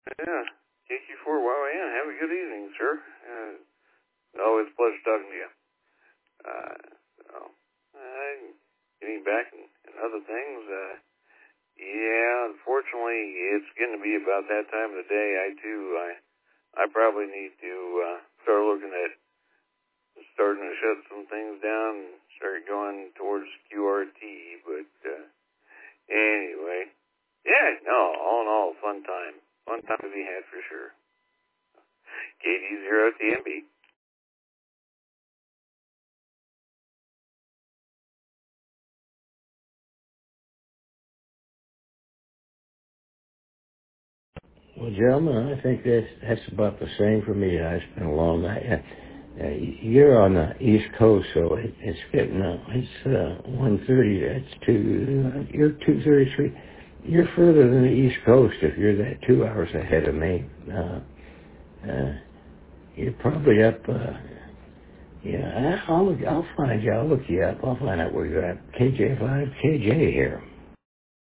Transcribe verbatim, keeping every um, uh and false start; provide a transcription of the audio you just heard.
Yeah. K Q four Y Y N. Have a good evening, sir. Uh, always a pleasure talking to you. Uh, so, uh, getting back and, and other things, uh, yeah, unfortunately, it's going to be about that time of the day. I, too, I, I probably need to, uh, start looking at starting to shut some things down and start going towards Q R T, but, uh, anyway, yeah, no, all in all, fun time. Fun time to be had for sure. K D zero T M B. Well, gentlemen, I think that's that's about the same for me. I spent a long night. Uh, uh, you're on the East Coast, so it, it's getting uh, it's uh, one thirty. That's two. Uh, you're two thirty three. You're further than the East Coast if you're that two hours ahead of me. Uh, uh, you're probably up. Uh, yeah, I'll look, I'll find you. I'll look you up. I'll find out where you're at. K J five K J here.